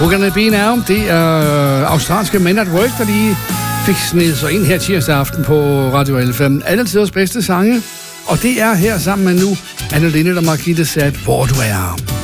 Gonna Be Now, det er australske Men at Work, der lige fik snedet sig ind her tirsdag aften på Radio L5. Alle tiders bedste sange, og det er her sammen med nu Anne Linnet og Margithe Sat, Hvor du er.